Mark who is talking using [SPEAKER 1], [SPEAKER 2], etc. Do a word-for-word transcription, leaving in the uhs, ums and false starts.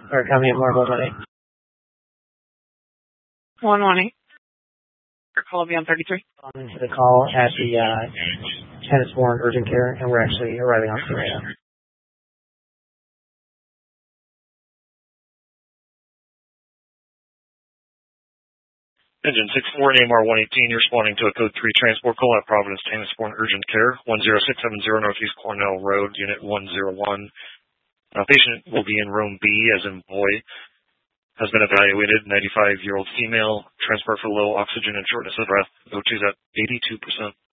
[SPEAKER 1] or coming at Marble Money.
[SPEAKER 2] One morning. Your call will be on thirty-three.
[SPEAKER 1] Um, the call at the uh, Tennis Warren Urgent Care, and we're actually arriving on scene right now.
[SPEAKER 3] Engine six four and A M R one eighteen, you're responding to a code three transport call at Providence Tennis Warren Urgent Care, one zero six seven zero Northeast Cornell Road, Unit one oh one. Uh, patient will be in room B, as in boy. Has been evaluated, ninety-five-year-old female, transport for low oxygen and shortness of breath. O two's at eighty-two percent.